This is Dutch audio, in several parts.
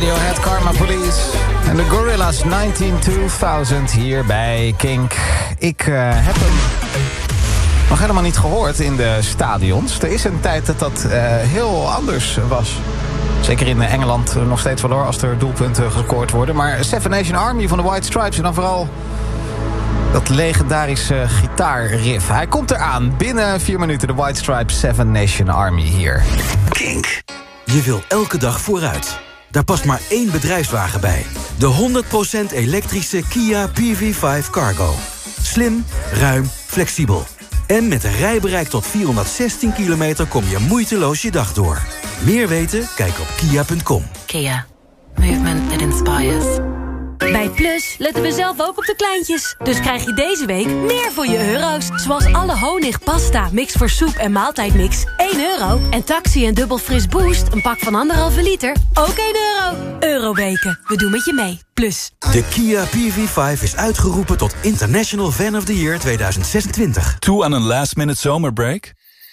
Radiohead, Karma Police en de Gorillaz 192000 hier bij Kink. Ik heb hem nog helemaal niet gehoord in de stadions. Er is een tijd dat heel anders was. Zeker in Engeland nog steeds verloor als er doelpunten gescoord worden. Maar Seven Nation Army van de White Stripes en dan vooral dat legendarische gitaarriff. Hij komt eraan. Binnen 4 minuten de White Stripes Seven Nation Army hier. Kink. Je wil elke dag vooruit. Daar past maar 1 bedrijfswagen bij. De 100% elektrische Kia PV5 Cargo. Slim, ruim, flexibel. En met een rijbereik tot 416 kilometer kom je moeiteloos je dag door. Meer weten? Kijk op kia.com. Kia. Movement that inspires. Bij Plus letten we zelf ook op de kleintjes. Dus krijg je deze week meer voor je euro's. Zoals alle honig, pasta, mix voor soep en maaltijdmix. 1 euro. En taxi en dubbel fris boost, een pak van 1,5 liter. Ook 1 euro. Euroweken. We doen met je mee. Plus. De Kia PV5 is uitgeroepen tot International Fan of the Year 2026. Toe aan een last-minute zomerbreak?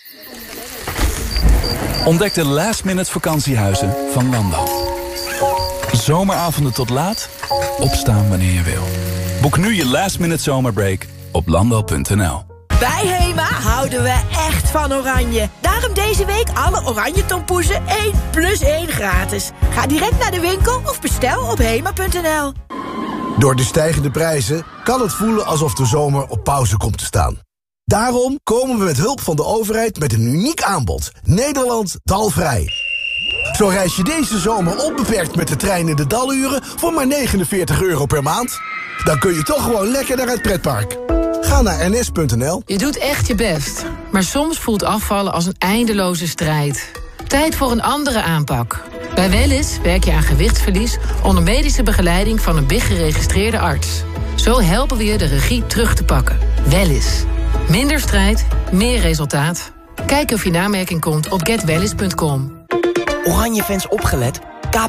Ontdek de last-minute vakantiehuizen van Lando. Zomeravonden tot laat, opstaan wanneer je wil. Boek nu je last-minute zomerbreak op lando.nl. Bij Hema houden we echt van oranje. Daarom deze week alle oranje tompoezen 1+1 gratis. Ga direct naar de winkel of bestel op hema.nl. Door de stijgende prijzen kan het voelen alsof de zomer op pauze komt te staan. Daarom komen we met hulp van de overheid met een uniek aanbod. Nederland dalvrij. Zo reis je deze zomer onbeperkt met de trein in de daluren voor maar €49 per maand. Dan kun je toch gewoon lekker naar het pretpark. Ga naar ns.nl. Je doet echt je best, maar soms voelt afvallen als een eindeloze strijd. Tijd voor een andere aanpak. Bij Wellness werk je aan gewichtsverlies onder medische begeleiding van een BIG-geregistreerde arts. Zo helpen we je de regie terug te pakken. Wellness. Minder strijd, meer resultaat. Kijk of je in aanmerking komt op getwellness.com. Oranje fans opgelet.